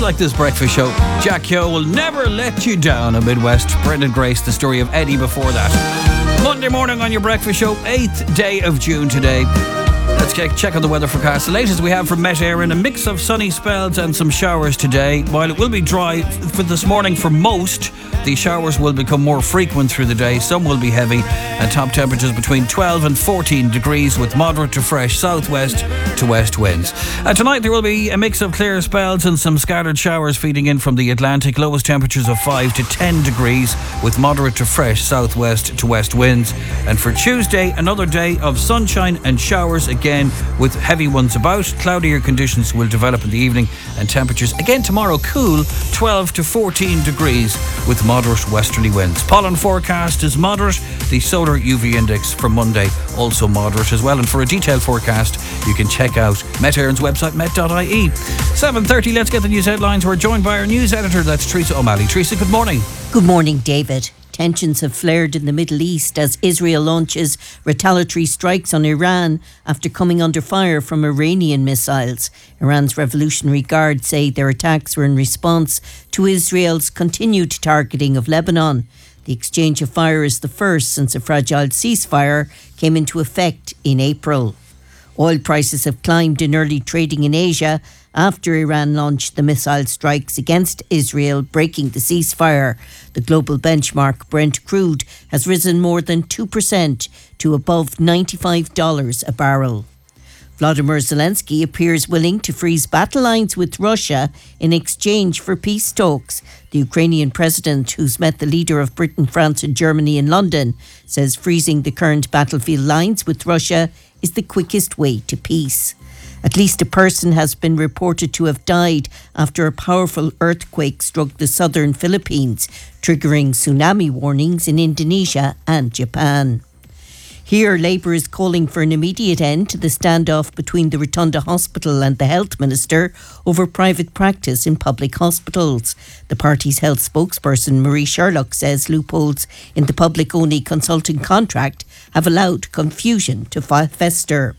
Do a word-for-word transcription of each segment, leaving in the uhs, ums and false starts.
just like this breakfast show. Jack Yo will never let you down on Midwest. Brendan Grace, the story of Eddie before that. Monday morning on your breakfast show, eighth day of June today. Let's check, check on the weather forecast. The latest we have from Met Éireann, a mix of sunny spells and some showers today. While it will be dry for this morning for most, the showers will become more frequent through the day. Some will be heavy, and top temperatures between twelve and fourteen degrees with moderate to fresh southwest to west winds. Uh, tonight there will be a mix of clear spells and some scattered showers feeding in from the Atlantic. Lowest temperatures of five to ten degrees with moderate to fresh southwest to west winds. And for Tuesday, another day of sunshine and showers again with heavy ones about. Cloudier conditions will develop in the evening, and temperatures again tomorrow cool, twelve to fourteen degrees with moderate westerly winds. Pollen forecast is moderate. The solar U V index for Monday also moderate as well. And for a detailed forecast you can check out Met Éireann's website, met dot I E. seven thirty, let's get the news headlines. We're joined by our news editor, that's Teresa O'Malley. Teresa, good morning. Good morning, David. Tensions have flared in the Middle East as Israel launches retaliatory strikes on Iran after coming under fire from Iranian missiles. Iran's Revolutionary Guard say their attacks were in response to Israel's continued targeting of Lebanon. The exchange of fire is the first since a fragile ceasefire came into effect in April. Oil prices have climbed in early trading in Asia after Iran launched the missile strikes against Israel, breaking the ceasefire. The global benchmark Brent crude has risen more than two percent to above ninety-five dollars a barrel. Vladimir Zelensky appears willing to freeze battle lines with Russia in exchange for peace talks. The Ukrainian president, who's met the leader of Britain, France and Germany in London, says freezing the current battlefield lines with Russia is the quickest way to peace. At least a person has been reported to have died after a powerful earthquake struck the southern Philippines, triggering tsunami warnings in Indonesia and Japan. Here, Labour is calling for an immediate end to the standoff between the Rotunda Hospital and the Health Minister over private practice in public hospitals. The party's health spokesperson, Marie Sherlock, says loopholes in the public-only consulting contract have allowed confusion to fester.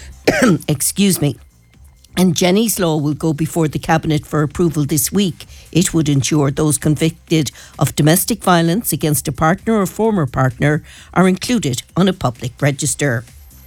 Excuse me. And Jenny's Law will go before the Cabinet for approval this week. It would ensure those convicted of domestic violence against a partner or former partner are included on a public register.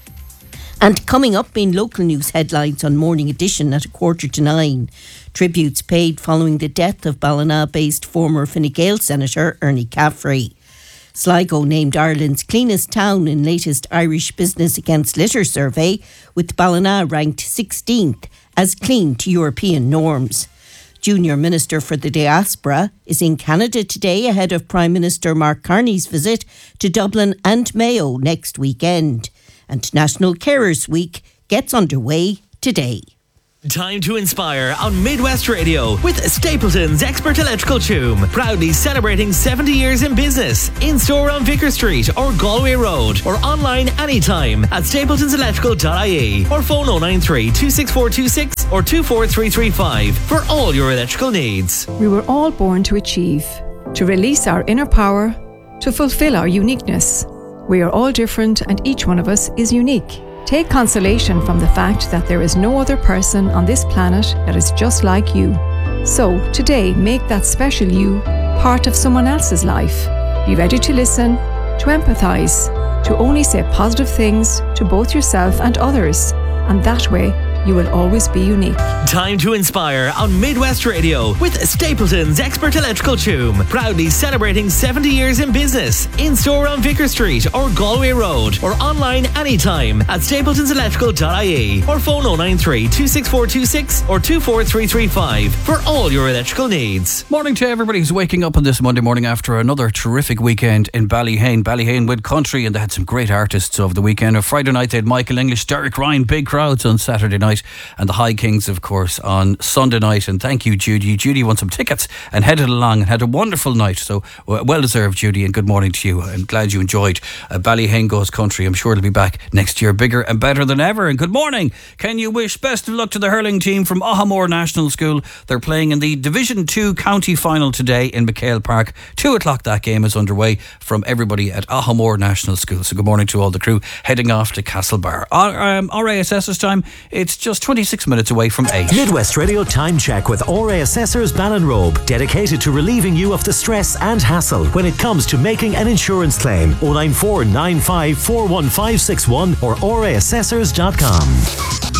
And coming up in local news headlines on Morning Edition at a quarter to nine, tributes paid following the death of Ballina-based former Fine Gael Senator Ernie Caffrey. Sligo named Ireland's cleanest town in latest Irish Business Against Litter survey, with Ballina ranked sixteenth as clean to European norms. Junior Minister for the Diaspora is in Canada today ahead of Prime Minister Mark Carney's visit to Dublin and Mayo next weekend. And National Carers Week gets underway today. Time to inspire on Midwest Radio with Stapleton's Expert Electrical Choom. Proudly celebrating seventy years in business. In store on Vicar Street or Galway Road, or online anytime at stapletons electrical dot I E or phone oh nine three, two six four two six or two four three three five for all your electrical needs. We were all born to achieve, to release our inner power, to fulfill our uniqueness. We are all different and each one of us is unique. Take consolation from the fact that there is no other person on this planet that is just like you. So, today, make that special you part of someone else's life. Be ready to listen, to empathise, to only say positive things to both yourself and others. And that way, you will always be unique. Time to inspire on Midwest Radio with Stapleton's Expert Electrical Choom. Proudly celebrating seventy years in business. In store on Vicar Street or Galway Road, or online anytime at stapletons electrical dot I E or phone oh nine three, two six four two six or two four three three five for all your electrical needs. Morning to everybody who's waking up on this Monday morning after another terrific weekend in Ballyhane. Ballyhane with country, and they had some great artists over the weekend. On Friday night they had Michael English, Derek Ryan, big crowds on Saturday night, and the High Kings, of course, on Sunday night. And thank you, Judy. Judy won some tickets and headed along and had a wonderful night. So well deserved, Judy, and good morning to you. I'm glad you enjoyed uh, Ballyhane Goes Country. I'm sure it'll be back next year bigger and better than ever. And good morning. Can you wish best of luck to the hurling team from Ahamore National School? They're playing in the Division two county final today in McHale Park. Two o'clock that game is underway from everybody at Ahamore National School. So good morning to all the crew heading off to Castlebar. Um, R A S S's time, it's just twenty-six minutes away from eight. Midwest Radio Time Check with O R A Assessors Ballinrobe, dedicated to relieving you of the stress and hassle when it comes to making an insurance claim. oh nine four nine five four one five six one or O R A assessors dot com.